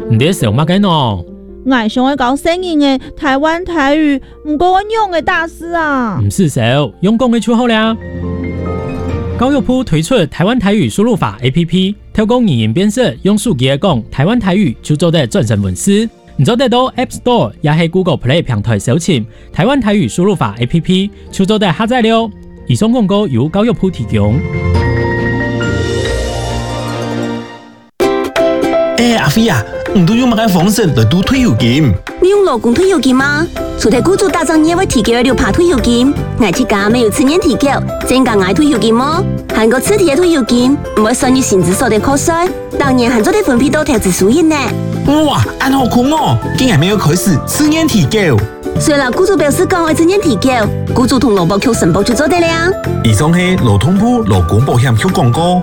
你在想乜嘅喏？ 我想要搞新颖的台湾台语，不过我用的大师啊。 唔是手，用功嘅出好了。教育部推出台湾台语输入法 APP， 透过语言辨识，用手机讲台湾台语就做得转成文字。你做得到 App Store 也係 Google Play 平台搜尋台灣台語輸入法 APP， 就做得下載了。以上廣告由教育部提供。 阿飛啊，唔都用乜嘅方式來賭退休金？ 你用勞工退休金嗎？除咗雇主打仗業會提供6%退休金，我自家沒有次年提繳，增加我退休金麼？韓國次提退休金唔會算入薪資所得課稅，當然韓做的分配到投資收益呢。 哇，按好酷哦！竟然沒有開始次年提繳。 雖然雇主表示講會次年提繳，雇主同勞保局申報就做得了。 以上係勞通部勞工保險局廣告。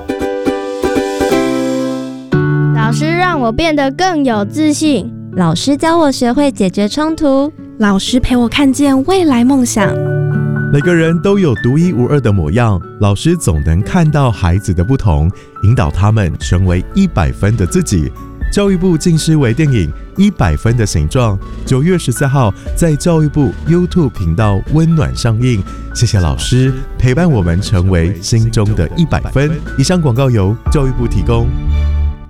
老師讓我變得更有自信， 老師教我學會解決衝突， 老師陪我看見未來夢想。 每個人都有獨一無二的模樣，老師總能看到孩子的不同，引導他們成為100分的自己。教育部近視微電影《100分的形狀》9月14號在教育部 YouTube 頻道溫暖上映。謝謝老師陪伴我們成為心中的100分。以上廣告由教育部提供。